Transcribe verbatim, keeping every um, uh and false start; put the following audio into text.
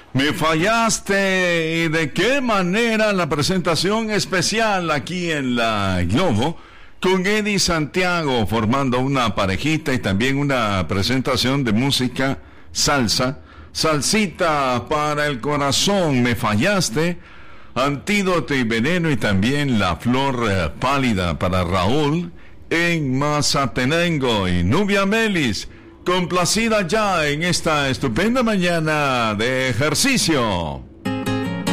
Me fallaste. ¿Y de qué manera la presentación especial aquí en la Globo? Con Eddie Santiago formando una parejita y también una presentación de música salsa. Salsita para el corazón, Me fallaste. Antídoto y veneno y también La flor eh, pálida para Raúl en Mazatenango. Y Nubia Melis, complacida ya en esta estupenda mañana de ejercicio.